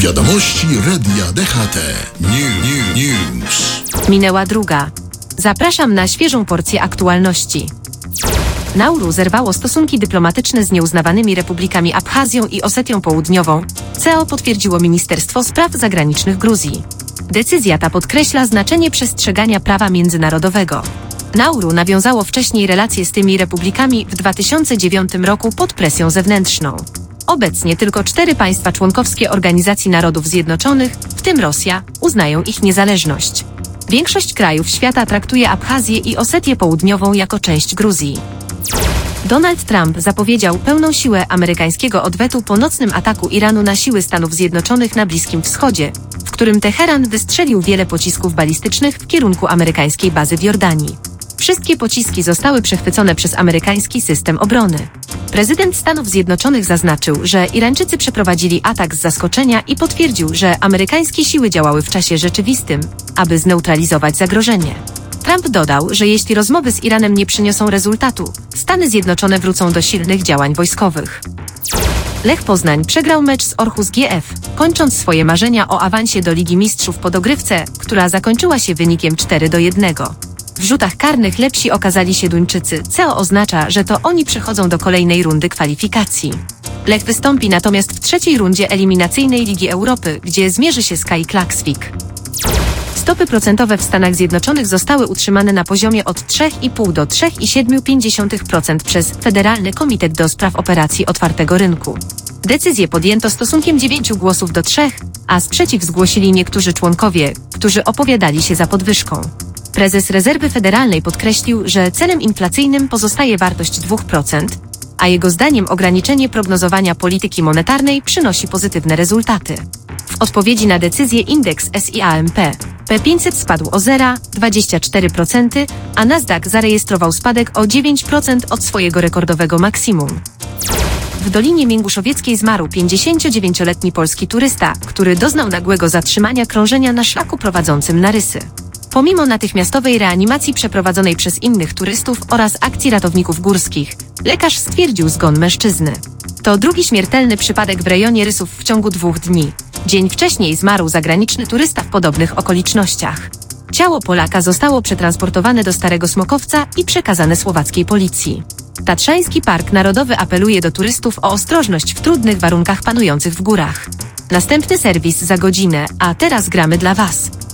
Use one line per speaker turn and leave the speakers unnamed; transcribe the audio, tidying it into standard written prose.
Wiadomości Radia DHT. News.
Minęła druga. Zapraszam na świeżą porcję aktualności. Nauru zerwało stosunki dyplomatyczne z nieuznawanymi republikami Abchazją i Osetią Południową, co potwierdziło Ministerstwo Spraw Zagranicznych Gruzji. Decyzja ta podkreśla znaczenie przestrzegania prawa międzynarodowego. Nauru nawiązało wcześniej relacje z tymi republikami w 2009 roku pod presją zewnętrzną. Obecnie tylko 4 państwa członkowskie Organizacji Narodów Zjednoczonych, w tym Rosja, uznają ich niezależność. Większość krajów świata traktuje Abchazję i Osetię Południową jako część Gruzji. Donald Trump zapowiedział pełną siłę amerykańskiego odwetu po nocnym ataku Iranu na siły Stanów Zjednoczonych na Bliskim Wschodzie, w którym Teheran wystrzelił wiele pocisków balistycznych w kierunku amerykańskiej bazy w Jordanii. Wszystkie pociski zostały przechwycone przez amerykański system obrony. Prezydent Stanów Zjednoczonych zaznaczył, że Irańczycy przeprowadzili atak z zaskoczenia i potwierdził, że amerykańskie siły działały w czasie rzeczywistym, aby zneutralizować zagrożenie. Trump dodał, że jeśli rozmowy z Iranem nie przyniosą rezultatu, Stany Zjednoczone wrócą do silnych działań wojskowych. Lech Poznań przegrał mecz z Orhus GF, kończąc swoje marzenia o awansie do Ligi Mistrzów po dogrywce, która zakończyła się wynikiem 4-1. W rzutach karnych lepsi okazali się Duńczycy, co oznacza, że to oni przechodzą do kolejnej rundy kwalifikacji. Lech wystąpi natomiast w trzeciej rundzie eliminacyjnej Ligi Europy, gdzie zmierzy się z KAI Klaksvik. Stopy procentowe w Stanach Zjednoczonych zostały utrzymane na poziomie od 3,5 do 3,7% przez Federalny Komitet do Spraw Operacji Otwartego Rynku. Decyzję podjęto stosunkiem 9 głosów do 3, a sprzeciw zgłosili niektórzy członkowie, którzy opowiadali się za podwyżką. Prezes Rezerwy Federalnej podkreślił, że celem inflacyjnym pozostaje wartość 2%, a jego zdaniem ograniczenie prognozowania polityki monetarnej przynosi pozytywne rezultaty. W odpowiedzi na decyzję indeks SIAMP P500 spadł o 0,24%, a Nasdaq zarejestrował spadek o 9% od swojego rekordowego maksimum. W Dolinie Mięguszowieckiej zmarł 59-letni polski turysta, który doznał nagłego zatrzymania krążenia na szlaku prowadzącym na Rysy. Pomimo natychmiastowej reanimacji przeprowadzonej przez innych turystów oraz akcji ratowników górskich, lekarz stwierdził zgon mężczyzny. To drugi śmiertelny przypadek w rejonie Rysów w ciągu 2 dni. Dzień wcześniej zmarł zagraniczny turysta w podobnych okolicznościach. Ciało Polaka zostało przetransportowane do Starego Smokowca i przekazane słowackiej policji. Tatrzański Park Narodowy apeluje do turystów o ostrożność w trudnych warunkach panujących w górach. Następny serwis za godzinę, a teraz gramy dla Was.